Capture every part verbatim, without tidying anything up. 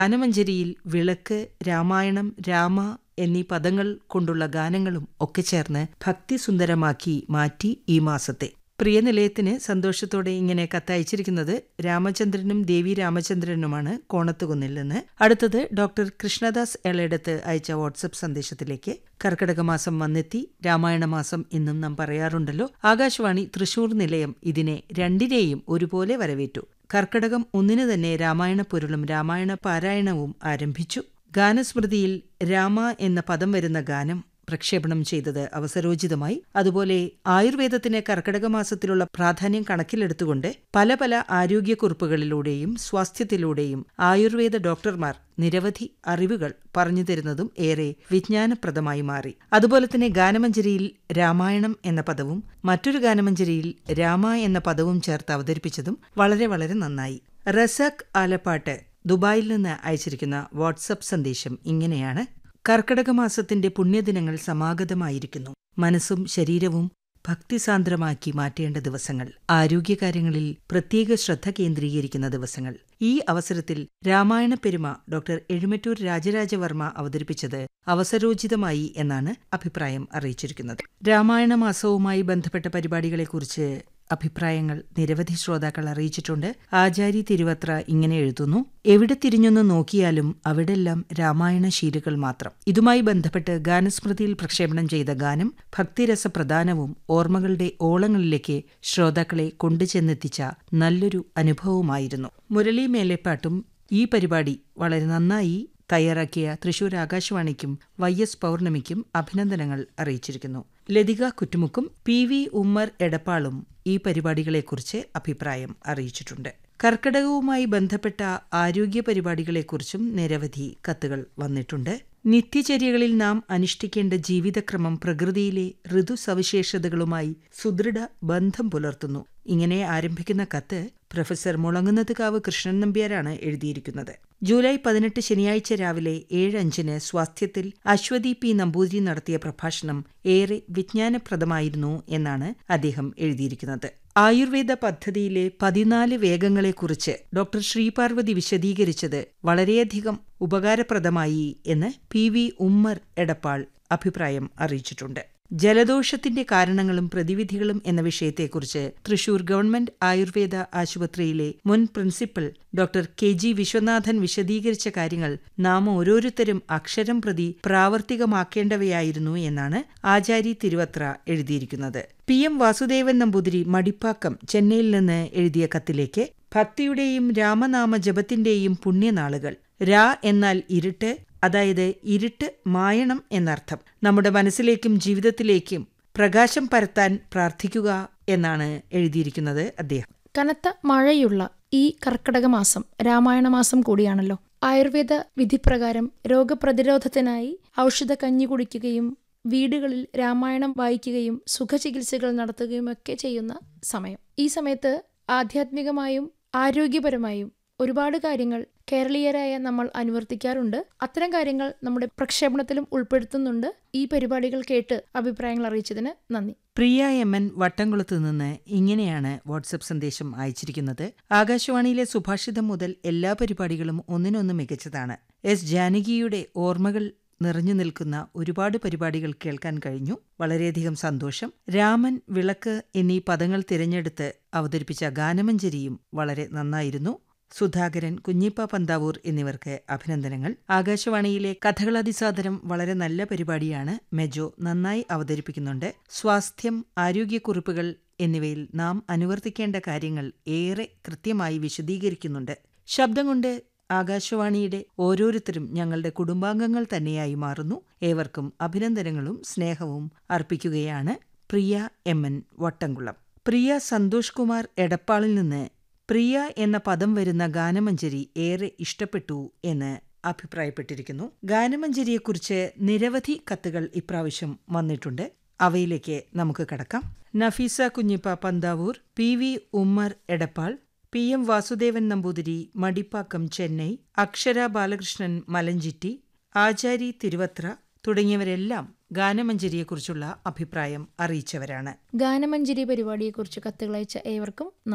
ഗാനമഞ്ജരിയിൽ വിളക്ക്, രാമായണം, രാമ എന്നീ പദങ്ങൾ കൊണ്ടുള്ള ഗാനങ്ങളും ഒക്കെ ചേർന്ന് ഭക്തിസുന്ദരമാക്കി മാറ്റി ഈ മാസത്തെ. പ്രിയ നിലയത്തിന് സന്തോഷത്തോടെ ഇങ്ങനെ കത്തയച്ചിരിക്കുന്നത് രാമചന്ദ്രനും ദേവി രാമചന്ദ്രനുമാണ് കോണത്തുകുന്നിൽ നിന്ന്. അടുത്തത് ഡോക്ടർ കൃഷ്ണദാസ് എളയിടത്ത് അയച്ച വാട്സപ്പ് സന്ദേശത്തിലേക്ക്. കർക്കിടക മാസം വന്നെത്തി. രാമായണ മാസം എന്നും നാം പറയാറുണ്ടല്ലോ. ആകാശവാണി തൃശൂർ നിലയം ഇതിനെ രണ്ടിനെയും ഒരുപോലെ വരവേറ്റു. കർക്കിടകം ഒന്നിന് തന്നെ രാമായണ പൊരുളും രാമായണ പാരായണവും ആരംഭിച്ചു. ഗാനസ്മൃതിയിൽ രാമ എന്ന പദം വരുന്ന ഗാനം പ്രക്ഷേപണം ചെയ്തത് അവസരോചിതമായി. അതുപോലെ ആയുർവേദത്തിന് കർക്കിടക മാസത്തിലുള്ള പ്രാധാന്യം കണക്കിലെടുത്തുകൊണ്ട് പല പല ആരോഗ്യക്കുറിപ്പുകളിലൂടെയും സ്വാസ്ഥ്യത്തിലൂടെയും ആയുർവേദ ഡോക്ടർമാർ നിരവധി അറിവുകൾ പറഞ്ഞു തരുന്നതും ഏറെ വിജ്ഞാനപ്രദമായി മാറി. അതുപോലെ തന്നെ ഗാനമഞ്ജരിയിൽ രാമായണം എന്ന പദവും മറ്റൊരു ഗാനമഞ്ജരിയിൽ രാമ എന്ന പദവും ചേർത്ത് അവതരിപ്പിച്ചതും വളരെ വളരെ നന്നായി. റസാഖ് ആലപ്പാട്ട് ദുബായിൽ നിന്ന് അയച്ചിരിക്കുന്ന വാട്സപ്പ് സന്ദേശം ഇങ്ങനെയാണ്. കർക്കിടക മാസത്തിന്റെ പുണ്യദിനങ്ങൾ സമാഗതമായിരിക്കുന്നു. മനസ്സും ശരീരവും ഭക്തിസാന്ദ്രമാക്കി മാറ്റേണ്ട ദിവസങ്ങൾ, ആരോഗ്യകാര്യങ്ങളിൽ പ്രത്യേക ശ്രദ്ധ കേന്ദ്രീകരിക്കുന്ന ദിവസങ്ങൾ. ഈ അവസരത്തിൽ രാമായണ പെരുമ ഡോക്ടർ എഴുമറ്റൂർ രാജരാജവർമ്മ അവതരിപ്പിച്ചത് അവസരോചിതമായി എന്നാണ് അഭിപ്രായം അറിയിച്ചിരിക്കുന്നത്. രാമായണ മാസവുമായി ബന്ധപ്പെട്ട പരിപാടികളെക്കുറിച്ച് അഭിപ്രായങ്ങൾ നിരവധി ശ്രോതാക്കൾ അറിയിച്ചിട്ടുണ്ട്. ആചാരി തിരുവത്ര ഇങ്ങനെ എഴുതുന്നു. എവിടെ തിരിഞ്ഞൊന്ന് നോക്കിയാലും അവിടെല്ലാം രാമായണ ശീലുകൾ മാത്രം. ഇതുമായി ബന്ധപ്പെട്ട് ഗാനസ്മൃതിയിൽ പ്രക്ഷേപണം ചെയ്ത ഗാനം ഭക്തിരസപ്രധാനവും ഓർമ്മകളുടെ ഓളങ്ങളിലേക്ക് ശ്രോതാക്കളെ കൊണ്ടുചെന്നെത്തിച്ച നല്ലൊരു അനുഭവമായിരുന്നു. മുരളി മേലെപ്പാട്ടും ഈ പരിപാടി വളരെ നന്നായി തയ്യാറാക്കിയ തൃശൂർ ആകാശവാണിക്കും വൈ എസ് പൗർണമിക്കും അഭിനന്ദനങ്ങൾ അറിയിച്ചിരിക്കുന്നു. ലതിക കുറ്റുമുക്കും പി വി ഉമ്മർ എടപ്പാളും ഈ പരിപാടികളെക്കുറിച്ച് അഭിപ്രായം അറിയിച്ചിട്ടുണ്ട്. കർക്കിടകവുമായി ബന്ധപ്പെട്ട ആരോഗ്യ പരിപാടികളെക്കുറിച്ചും നിരവധി കത്തുകൾ വന്നിട്ടുണ്ട്. നിത്യചര്യകളിൽ നാം അനുഷ്ഠിക്കേണ്ട ജീവിതക്രമം പ്രകൃതിയിലെ ഋതുസവിശേഷതകളുമായി സുദൃഢ ബന്ധം പുലർത്തുന്നു. ഇങ്ങനെ ആരംഭിക്കുന്ന കത്ത് പ്രൊഫസർ മുളങ്ങുന്നത്കാവ് കൃഷ്ണൻ നമ്പ്യാരാണ് എഴുതിയിരിക്കുന്നത്. ജൂലൈ പതിനെട്ട് ശനിയാഴ്ച രാവിലെ ഏഴ് അഞ്ചിന് സ്വാസ്ഥ്യത്തിൽ അശ്വതി പി നമ്പൂതിരി നടത്തിയ പ്രഭാഷണം ഏറെ വിജ്ഞാനപ്രദമായിരുന്നു എന്നാണ് അദ്ദേഹം എഴുതിയിരിക്കുന്നത്. ആയുർവേദ പദ്ധതിയിലെ പതിനാല് വേഗങ്ങളെക്കുറിച്ച് ഡോക്ടർ ശ്രീപാർവതി വിശദീകരിച്ചത് വളരെയധികം ഉപകാരപ്രദമായി എന്ന് പി വി ഉമ്മർ എടപ്പാൾ അഭിപ്രായം അറിയിച്ചിട്ടുണ്ട്. ജലദോഷത്തിന്റെ കാരണങ്ങളും പ്രതിവിധികളും എന്ന വിഷയത്തെക്കുറിച്ച് തൃശൂർ ഗവൺമെന്റ് ആയുർവേദ ആശുപത്രിയിലെ മുൻ principal doctor K G Viswanathan വിശദീകരിച്ച കാര്യങ്ങൾ നാം ഓരോരുത്തരും അക്ഷരം പ്രതി പ്രാവർത്തികമാക്കേണ്ടവയായിരുന്നു എന്നാണ് ആചാരി തിരുവത്ര എഴുതിയിരിക്കുന്നത്. പി എം വാസുദേവൻ നമ്പൂതിരി മടിപ്പാക്കം ചെന്നൈയിൽ നിന്ന് എഴുതിയ കത്തിലേക്ക് ഭക്തിയുടെയും രാമനാമ ജപത്തിന്റെയും പുണ്യനാളുകൾ. രാ എന്നാൽ ഇരുട്ട്, അതായത് ഇരുട്ട് മായണം എന്നർത്ഥം. നമ്മുടെ മനസ്സിലേക്കും ജീവിതത്തിലേക്കും പ്രകാശം പരത്താൻ പ്രാർത്ഥിക്കുക എന്നാണ് എഴുതിയിരിക്കുന്നത് അദ്ദേഹം. കനത്ത മഴയുള്ള ഈ കർക്കിടക മാസം രാമായണ മാസം കൂടിയാണല്ലോ. ആയുർവേദ വിധിപ്രകാരം രോഗപ്രതിരോധത്തിനായി ഔഷധ കഞ്ഞി കുടിക്കുകയും വീടുകളിൽ രാമായണം വായിക്കുകയും സുഖചികിത്സകൾ നടത്തുകയുമൊക്കെ ചെയ്യുന്ന സമയം. ഈ സമയത്ത് ആധ്യാത്മികമായും ആരോഗ്യപരമായും ഒരുപാട് കാര്യങ്ങൾ കേരളീയരായ നമ്മൾ അനുവർത്തിക്കാറുണ്ട്. അത്തരം കാര്യങ്ങൾ നമ്മുടെ പ്രക്ഷേപണത്തിലും ഉൾപ്പെടുത്തുന്നുണ്ട്. ഈ പരിപാടികൾ കേട്ട് അഭിപ്രായങ്ങൾ അറിയിച്ചതിന് നന്ദി. പ്രിയ എം എൻ വട്ടംകുളത്ത് നിന്ന് ഇങ്ങനെയാണ് വാട്സപ്പ് സന്ദേശം അയച്ചിരിക്കുന്നത്. ആകാശവാണിയിലെ സുഭാഷിതം മുതൽ എല്ലാ പരിപാടികളും ഒന്നിനൊന്ന് മികച്ചതാണ്. എസ് ജാനകിയുടെ ഓർമ്മകൾ നിറഞ്ഞു നിൽക്കുന്ന ഒരുപാട് പരിപാടികൾ കേൾക്കാൻ കഴിഞ്ഞു. വളരെയധികം സന്തോഷം. രാമൻ, വിളക്ക് എന്നീ പദങ്ങൾ തിരഞ്ഞെടുത്ത് അവതരിപ്പിച്ച ഗാനമഞ്ജരിയും വളരെ നന്നായിരുന്നു. സുധാകരൻ, കുഞ്ഞിപ്പ പന്താവൂർ എന്നിവർക്ക് അഭിനന്ദനങ്ങൾ. ആകാശവാണിയിലെ കഥകളതിസാദരം വളരെ നല്ല പരിപാടിയാണ്. മെജോ നന്നായി അവതരിപ്പിക്കുന്നുണ്ട്. സ്വാസ്ഥ്യം, ആരോഗ്യക്കുറിപ്പുകൾ എന്നിവയിൽ നാം അനുവർത്തിക്കേണ്ട കാര്യങ്ങൾ ഏറെ കൃത്യമായി വിശദീകരിക്കുന്നുണ്ട്. ശബ്ദം കൊണ്ട് ആകാശവാണിയുടെ ഓരോരുത്തരും ഞങ്ങളുടെ കുടുംബാംഗങ്ങൾ തന്നെയായി മാറുന്നു. ഏവർക്കും അഭിനന്ദനങ്ങളും സ്നേഹവും അർപ്പിക്കുകയാണ്. പ്രിയ എം എൻ വട്ടംകുളം. പ്രിയ സന്തോഷ് കുമാർ എടപ്പാളിൽ നിന്ന് പ്രിയ എന്ന പദം വരുന്ന ഗാനമഞ്ജരി ഏറെ ഇഷ്ടപ്പെട്ടു എന്ന് അഭിപ്രായപ്പെട്ടിരിക്കുന്നു. ഗാനമഞ്ജരിയെക്കുറിച്ച് നിരവധി കത്തുകൾ ഇപ്രാവശ്യം വന്നിട്ടുണ്ട്. അവയിലേക്ക് നമുക്ക് കടക്കാം. Nafeesa Kunhippa Panthavoor, P V Ummer Edappal, P M Vasudevan Namboothiri Madipakkam Chennai, അക്ഷര ബാലകൃഷ്ണൻ മലഞ്ചിറ്റി, ആചാരി തിരുവത്ര തുടങ്ങിയവരെല്ലാം ഗാനമഞ്ജരിയെക്കുറിച്ചുള്ള അഭിപ്രായം അറിയിച്ചവരാണ്. ഗാനമഞ്ജരി പരിപാടിയെക്കുറിച്ച് കത്തുകളയച്ച ഏവർക്കും നന്ദി.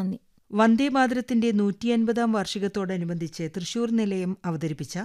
വന്ദേമാതരത്തിന്റെ നൂറ്റിയൻപതാം വാർഷികത്തോടനുബന്ധിച്ച് തൃശൂർ നിലയം അവതരിപ്പിച്ച